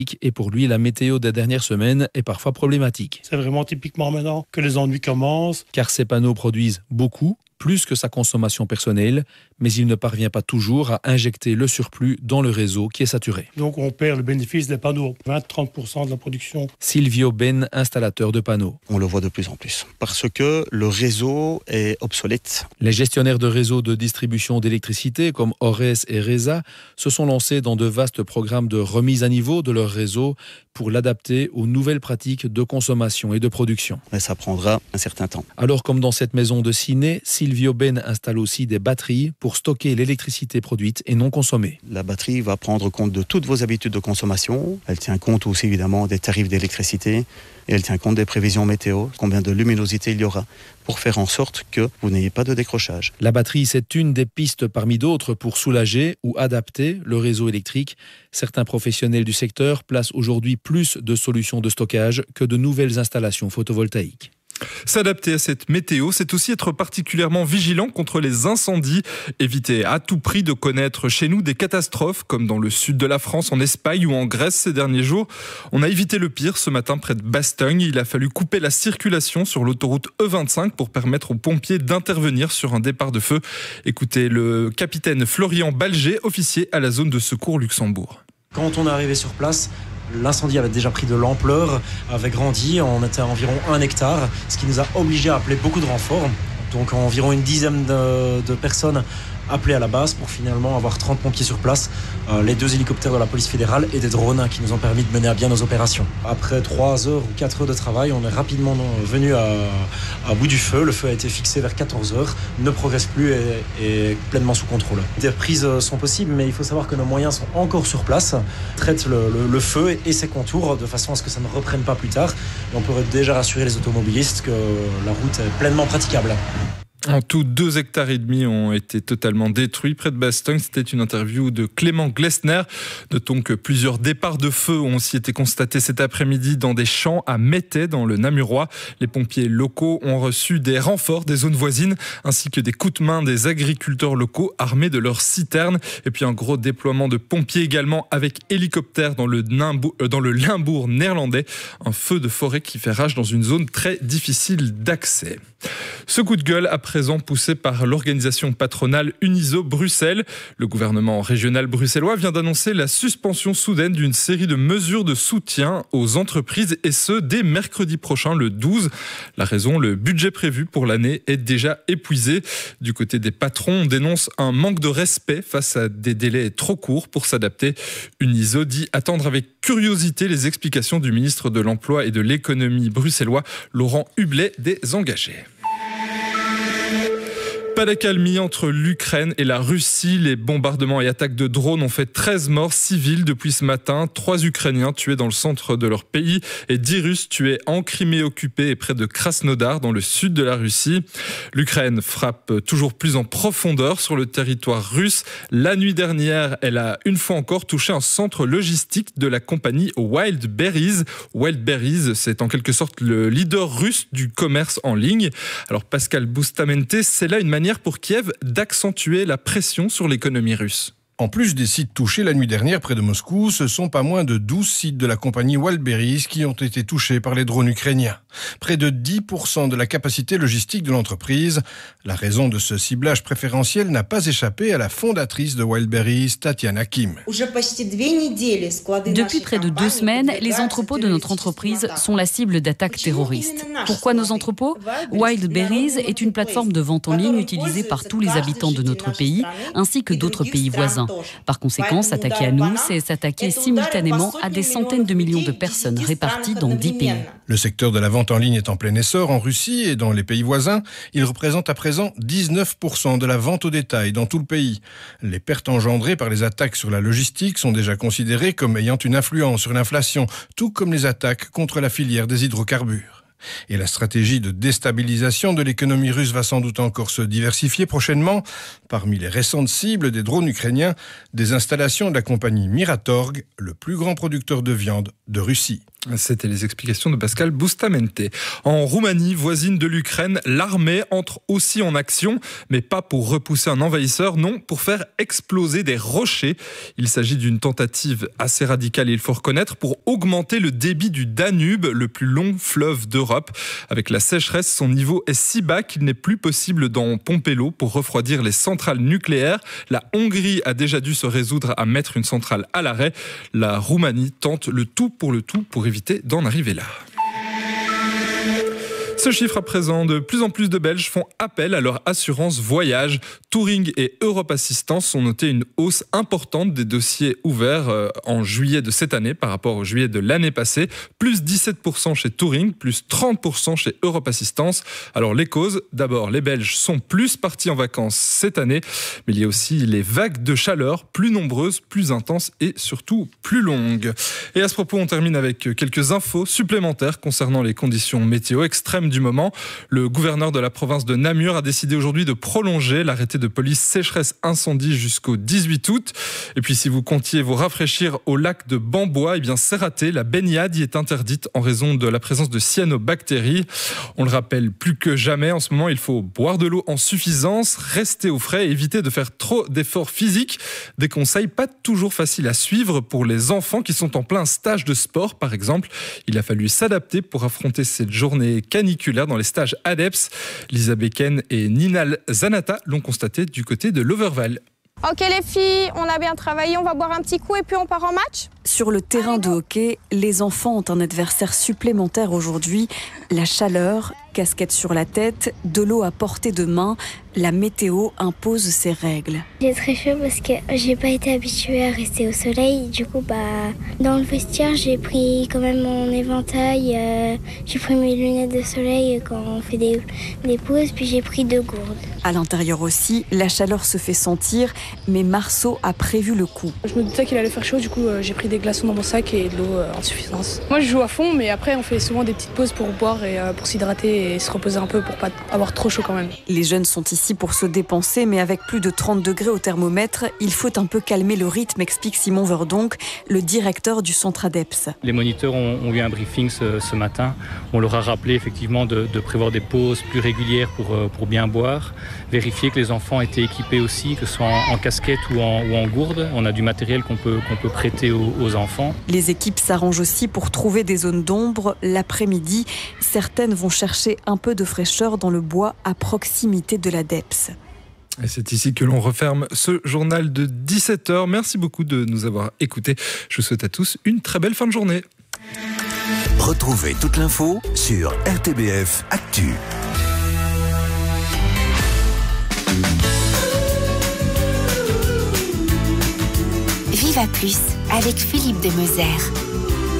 Et pour lui, la météo des dernières semaines est parfois problématique. C'est vraiment typiquement maintenant que les ennuis commencent. Car ces panneaux produisent beaucoup, plus que sa consommation personnelle, mais il ne parvient pas toujours à injecter le surplus dans le réseau qui est saturé. Donc on perd le bénéfice des panneaux, 20-30% de la production. Silvio Ben, installateur de panneaux. On le voit de plus en plus, parce que le réseau est obsolète. Les gestionnaires de réseaux de distribution d'électricité, comme Ores et Reza, se sont lancés dans de vastes programmes de remise à niveau de leur réseau pour l'adapter aux nouvelles pratiques de consommation et de production. Mais ça prendra un certain temps. Alors, comme dans cette maison de Ciné, Silvio Ben installe aussi des batteries pour stocker l'électricité produite et non consommée. La batterie va prendre compte de toutes vos habitudes de consommation. Elle tient compte aussi évidemment des tarifs d'électricité et elle tient compte des prévisions météo, combien de luminosité il y aura, pour faire en sorte que vous n'ayez pas de décrochage. La batterie, c'est une des pistes parmi d'autres pour soulager ou adapter le réseau électrique. Certains professionnels du secteur placent aujourd'hui plus de solutions de stockage que de nouvelles installations photovoltaïques. S'adapter à cette météo, c'est aussi être particulièrement vigilant contre les incendies. Éviter à tout prix de connaître chez nous des catastrophes, comme dans le sud de la France, en Espagne ou en Grèce ces derniers jours. On a évité le pire ce matin près de Bastogne. Il a fallu couper la circulation sur l'autoroute E25 pour permettre aux pompiers d'intervenir sur un départ de feu. Écoutez le capitaine Florian Balger, officier à la zone de secours Luxembourg. Quand on est arrivé sur place, l'incendie avait déjà pris de l'ampleur, avait grandi, on était à environ 1 hectare, ce qui nous a obligés à appeler beaucoup de renforts. Donc environ une dizaine de personnes appelées à la base pour finalement avoir 30 pompiers sur place, les 2 hélicoptères de la police fédérale et des drones qui nous ont permis de mener à bien nos opérations. Après 3 heures ou 4 heures de travail, on est rapidement venu à bout du feu. Le feu a été fixé vers 14 heures, ne progresse plus et est pleinement sous contrôle. Des reprises sont possibles, mais il faut savoir que nos moyens sont encore sur place, traitent le feu et ses contours de façon à ce que ça ne reprenne pas plus tard. Et on pourrait déjà rassurer les automobilistes que la route est pleinement praticable. En tout, 2,5 hectares ont été totalement détruits près de Bastogne. C'était une interview de Clément Glessner. Notons que plusieurs départs de feu ont aussi été constatés cet après-midi dans des champs à Mettey, dans le Namurois. Les pompiers locaux ont reçu des renforts des zones voisines, ainsi que des coups de main des agriculteurs locaux armés de leurs citernes. Et puis un gros déploiement de pompiers également avec hélicoptère dans le Limbourg néerlandais. Un feu de forêt qui fait rage dans une zone très difficile d'accès. Ce coup de gueule à présent poussé par l'organisation patronale Uniso Bruxelles. Le gouvernement régional bruxellois vient d'annoncer la suspension soudaine d'une série de mesures de soutien aux entreprises et ce dès mercredi prochain, le 12. La raison, le budget prévu pour l'année est déjà épuisé. Du côté des patrons, on dénonce un manque de respect face à des délais trop courts pour s'adapter. Uniso dit attendre avec curiosité les explications du ministre de l'Emploi et de l'Économie bruxellois, Laurent Hublet, des engagés. Pas d'accalmie entre l'Ukraine et la Russie. Les bombardements et attaques de drones ont fait 13 morts civils depuis ce matin. 3 Ukrainiens tués dans le centre de leur pays et 10 Russes tués en Crimée occupée et près de Krasnodar dans le sud de la Russie. L'Ukraine frappe toujours plus en profondeur sur le territoire russe. La nuit dernière, elle a une fois encore touché un centre logistique de la compagnie Wildberries. Wildberries, c'est en quelque sorte le leader russe du commerce en ligne. Alors Pascal Boustamente, c'est là une manière pour Kiev d'accentuer la pression sur l'économie russe. En plus des sites touchés la nuit dernière près de Moscou, ce sont pas moins de 12 sites de la compagnie Wildberries qui ont été touchés par les drones ukrainiens. Près de 10% de la capacité logistique de l'entreprise. La raison de ce ciblage préférentiel n'a pas échappé à la fondatrice de Wildberries, Tatiana Kim. Depuis près de 2 semaines, les entrepôts de notre entreprise sont la cible d'attaques terroristes. Pourquoi nos entrepôts ? Wildberries est une plateforme de vente en ligne utilisée par tous les habitants de notre pays, ainsi que d'autres pays voisins. Par conséquent, s'attaquer à nous, c'est s'attaquer simultanément à des centaines de millions de personnes réparties dans 10 pays. Le secteur de la vente en ligne est en plein essor en Russie et dans les pays voisins. Il représente à présent 19% de la vente au détail dans tout le pays. Les pertes engendrées par les attaques sur la logistique sont déjà considérées comme ayant une influence sur l'inflation, tout comme les attaques contre la filière des hydrocarbures. Et la stratégie de déstabilisation de l'économie russe va sans doute encore se diversifier prochainement. Parmi les récentes cibles des drones ukrainiens, des installations de la compagnie Miratorg, le plus grand producteur de viande de Russie. C'était les explications de Pascal Bustamante. En Roumanie, voisine de l'Ukraine, l'armée entre aussi en action, mais pas pour repousser un envahisseur, non, pour faire exploser des rochers. Il s'agit d'une tentative assez radicale, il faut reconnaître, pour augmenter le débit du Danube, le plus long fleuve d'Europe. Avec la sécheresse, son niveau est si bas qu'il n'est plus possible d'en pomper l'eau pour refroidir les centrales nucléaires. La Hongrie a déjà dû se résoudre à mettre une centrale à l'arrêt. La Roumanie tente le tout pour éviter d'en arriver là. Ce chiffre à présent, de plus en plus de Belges font appel à leur assurance voyage. Touring et Europe Assistance ont noté une hausse importante des dossiers ouverts en juillet de cette année par rapport au juillet de l'année passée. Plus 17% chez Touring, plus 30% chez Europe Assistance. Alors les causes, d'abord les Belges sont plus partis en vacances cette année, mais il y a aussi les vagues de chaleur plus nombreuses, plus intenses et surtout plus longues. Et à ce propos, on termine avec quelques infos supplémentaires concernant les conditions météo extrêmes du moment. Le gouverneur de la province de Namur a décidé aujourd'hui de prolonger l'arrêté de police sécheresse-incendie jusqu'au 18 août. Et puis si vous comptiez vous rafraîchir au lac de Bambois, eh bien c'est raté. La baignade y est interdite en raison de la présence de cyanobactéries. On le rappelle plus que jamais, en ce moment, il faut boire de l'eau en suffisance, rester au frais et éviter de faire trop d'efforts physiques. Des conseils pas toujours faciles à suivre pour les enfants qui sont en plein stage de sport, par exemple. Il a fallu s'adapter pour affronter cette journée caniculaire dans les stages ADEPS. Lisa Beken et Ninal Zanata l'ont constaté du côté de l'Overval. Ok les filles, on a bien travaillé, on va boire un petit coup et puis on part en match. Sur le terrain de hockey, les enfants ont un adversaire supplémentaire aujourd'hui, la chaleur, casquette sur la tête, de l'eau à portée de main, la météo impose ses règles. J'ai très chaud parce que j'ai pas été habituée à rester au soleil. Du coup, dans le vestiaire, j'ai pris quand même mon éventail, j'ai pris mes lunettes de soleil quand on fait des pauses, puis j'ai pris 2 gourdes. À l'intérieur aussi, la chaleur se fait sentir, mais Marceau a prévu le coup. Je me doutais qu'il allait faire chaud, du coup j'ai pris des glaçons dans mon sac et de l'eau en suffisance. Moi je joue à fond, mais après on fait souvent des petites pauses pour boire et pour s'hydrater et se reposer un peu pour pas avoir trop chaud quand même. Les jeunes sont ici pour se dépenser, mais avec plus de 30 degrés au thermomètre, il faut un peu calmer le rythme, explique Simon Verdonck, le directeur du centre ADEPS. Les moniteurs ont eu un briefing ce matin. On leur a rappelé effectivement de prévoir des pauses plus régulières pour bien boire, vérifier que les enfants étaient équipés aussi, que ce soit en casquette ou en gourde. On a du matériel qu'on peut prêter aux enfants. Les équipes s'arrangent aussi pour trouver des zones d'ombre. L'après-midi, certaines vont chercher un peu de fraîcheur dans le bois à proximité de l'ADEPS. Et c'est ici que l'on referme ce journal de 17h. Merci beaucoup de nous avoir écoutés. Je vous souhaite à tous une très belle fin de journée. Retrouvez toute l'info sur RTBF Actu. Viva Plus avec Philippe de Meusert.